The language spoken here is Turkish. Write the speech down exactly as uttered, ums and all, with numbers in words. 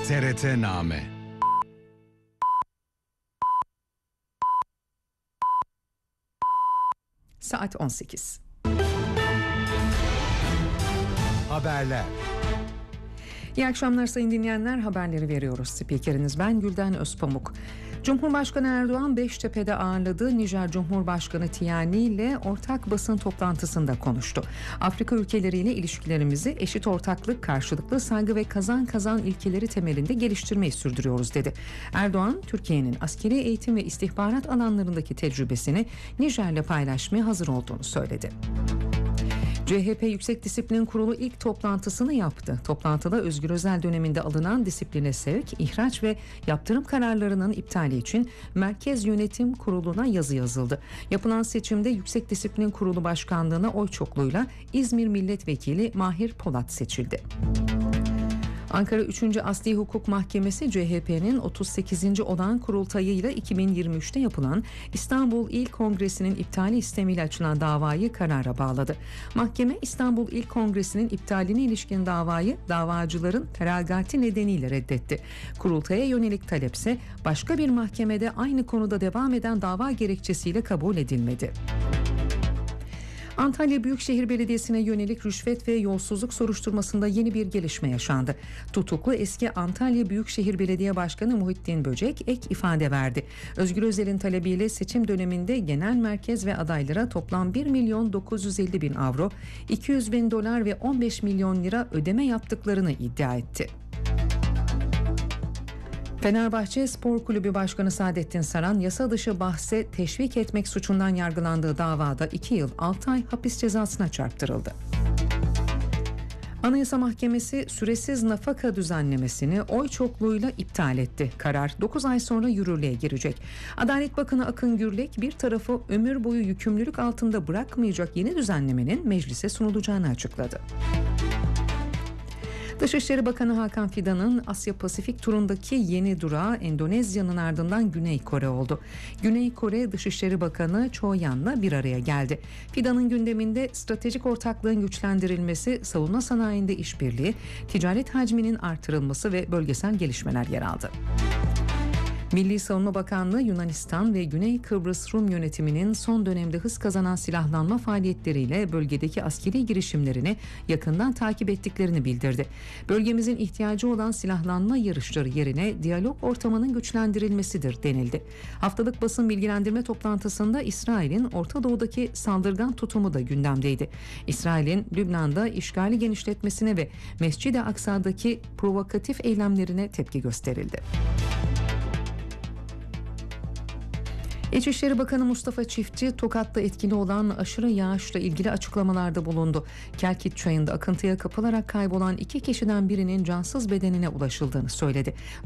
T R T-Name. Saat on sekiz. Haberler. İyi akşamlar sayın dinleyenler, haberleri veriyoruz. Spikeriniz ben Gülden Özpamuk. Cumhurbaşkanı Erdoğan Beştepe'de ağırladığı Nijer Cumhurbaşkanı Tiyani ile ortak basın toplantısında konuştu. Afrika ülkeleriyle ilişkilerimizi eşit ortaklık, karşılıklı saygı ve kazan kazan ilkeleri temelinde geliştirmeyi sürdürüyoruz dedi. Erdoğan, Türkiye'nin askeri eğitim ve istihbarat alanlarındaki tecrübesini Nijer'le paylaşmaya hazır olduğunu söyledi. C H P Yüksek Disiplin Kurulu ilk toplantısını yaptı. Toplantıda Özgür Özel döneminde alınan disipline sevk, ihraç ve yaptırım kararlarının iptali için Merkez Yönetim Kurulu'na yazı yazıldı. Yapılan seçimde Yüksek Disiplin Kurulu Başkanlığı'na oy çokluğuyla İzmir Milletvekili Mahir Polat seçildi. Ankara üçüncü Asli Hukuk Mahkemesi C H P'nin otuz sekizinci olağan kurultayıyla iki bin yirmi üçte yapılan İstanbul İl Kongresi'nin iptali istemiyle açılan davayı karara bağladı. Mahkeme İstanbul İl Kongresi'nin iptaline ilişkin davayı davacıların feragati nedeniyle reddetti. Kurultaya yönelik talepse başka bir mahkemede aynı konuda devam eden dava gerekçesiyle kabul edilmedi. Antalya Büyükşehir Belediyesi'ne yönelik rüşvet ve yolsuzluk soruşturmasında yeni bir gelişme yaşandı. Tutuklu eski Antalya Büyükşehir Belediye Başkanı Muhittin Böcek ek ifade verdi. Özgür Özel'in talebiyle seçim döneminde genel merkez ve adaylara toplam bir milyon dokuz yüz elli bin avro, iki yüz bin dolar ve on beş milyon lira ödeme yaptıklarını iddia etti. Fenerbahçe Spor Kulübü Başkanı Saadettin Saran, yasa dışı bahse teşvik etmek suçundan yargılandığı davada iki yıl altı ay hapis cezasına çarptırıldı. Anayasa Mahkemesi süresiz nafaka düzenlemesini oy çokluğuyla iptal etti. Karar dokuz ay sonra yürürlüğe girecek. Adalet Bakanı Akın Gürlek bir tarafı ömür boyu yükümlülük altında bırakmayacak yeni düzenlemenin meclise sunulacağını açıkladı. Dışişleri Bakanı Hakan Fidan'ın Asya Pasifik turundaki yeni durağı Endonezya'nın ardından Güney Kore oldu. Güney Kore Dışişleri Bakanı Cho Yan'la bir araya geldi. Fidan'ın gündeminde stratejik ortaklığın güçlendirilmesi, savunma sanayinde işbirliği, ticaret hacminin artırılması ve bölgesel gelişmeler yer aldı. Milli Savunma Bakanlığı Yunanistan ve Güney Kıbrıs Rum yönetiminin son dönemde hız kazanan silahlanma faaliyetleriyle bölgedeki askeri girişimlerini yakından takip ettiklerini bildirdi. Bölgemizin ihtiyacı olan silahlanma yarışları yerine diyalog ortamının güçlendirilmesidir denildi. Haftalık basın bilgilendirme toplantısında İsrail'in Orta Doğu'daki saldırgan tutumu da gündemdeydi. İsrail'in Lübnan'da işgali genişletmesine ve Mescid-i Aksa'daki provokatif eylemlerine tepki gösterildi. İçişleri Bakanı Mustafa Çiftçi, Tokat'ta etkili olan aşırı yağışla ilgili açıklamalarda bulundu. Kelkit Çayı'nda akıntıya kapılarak kaybolan iki kişiden birinin cansız bedenine ulaşıldığını söyledi.